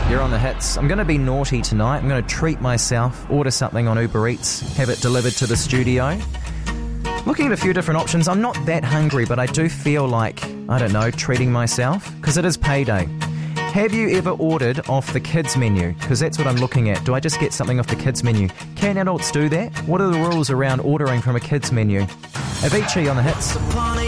You're on the hits. I'm going to be naughty tonight. I'm going to treat myself, order something on Uber Eats, have it delivered to the studio. Looking at a few different options. I'm not that hungry, but I do feel like, I don't know, treating myself, because it is payday. Have you ever ordered off the kids menu? Because that's what I'm looking at. Do I just get something off the kids menu? Can adults do that? What are the rules around ordering from a kids menu? Avicii on the hits.